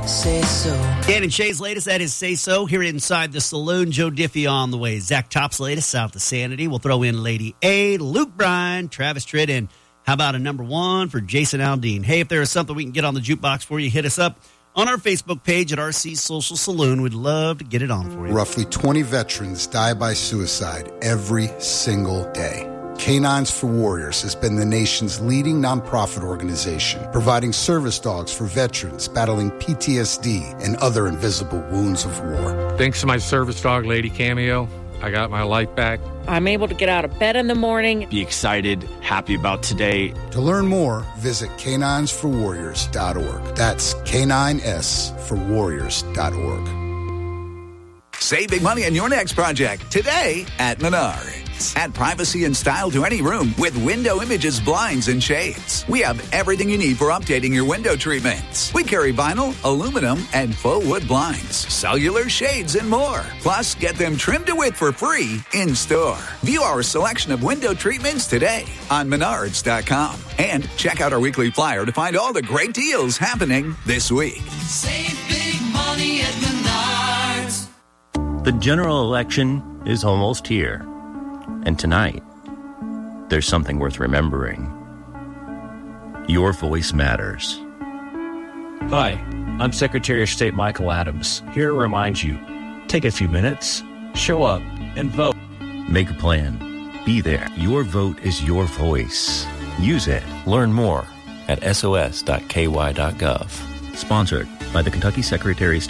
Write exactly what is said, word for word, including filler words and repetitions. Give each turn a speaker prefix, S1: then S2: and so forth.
S1: Say so.
S2: Dan and Shay's latest, that is Say So, here inside the saloon. Joe Diffie on the way. Zach Top's latest, South of Sanity. We'll throw in Lady A, Luke Bryan, Travis Tritt, and how about a number one for Jason Aldean? Hey, if there is something we can get on the jukebox for you, hit us up on our Facebook page at R C Social Saloon. We'd love to get it on for you.
S3: Roughly twenty veterans die by suicide every single day. Canines for Warriors has been the nation's leading nonprofit organization, providing service dogs for veterans battling P T S D and other invisible wounds of war.
S4: Thanks to my service dog, Lady Cameo, I got my life back.
S5: I'm able to get out of bed in the morning.
S6: Be excited, happy about today.
S3: To learn more, visit canines for warriors dot org. That's K nine S for warriors dot org.
S7: Save big money on your next project today at Menards. Add privacy and style to any room with Window Images blinds and shades. We have everything you need for updating your window treatments. We carry vinyl, aluminum, and faux wood blinds, cellular shades, and more. Plus, get them trimmed to width for free in store. View our selection of window treatments today on menards dot com. And check out our weekly flyer to find all the great deals happening this week.
S1: Save big money at Menards.
S8: The general election is almost here. And tonight, there's something worth remembering. Your voice matters.
S9: Hi, I'm Secretary of State Michael Adams, here to remind you, take a few minutes, show up, and vote.
S8: Make a plan. Be there. Your vote is your voice. Use it. Learn more at S O S dot K Y dot gov. Sponsored by the Kentucky Secretary of State.